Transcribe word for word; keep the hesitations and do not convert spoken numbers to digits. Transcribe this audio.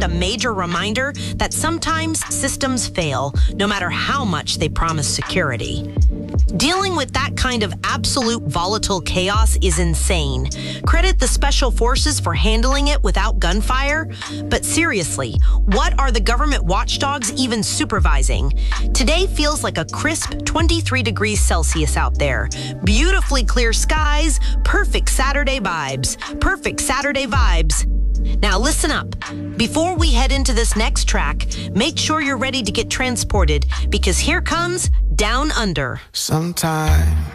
a major reminder that sometimes systems fail, no matter how much they promise security. Dealing with that kind of absolute volatile chaos is insane. Credit the special forces for handling it without gunfire. But seriously, what are the government watchdogs even supervising? Today feels like a crisp twenty-three degrees Celsius out there. Beautifully clear skies, perfect Saturday vibes. Perfect Saturday vibes. Now listen up. Before we head into this next track, make sure you're ready to get transported, because here comes Down Under. Sometimes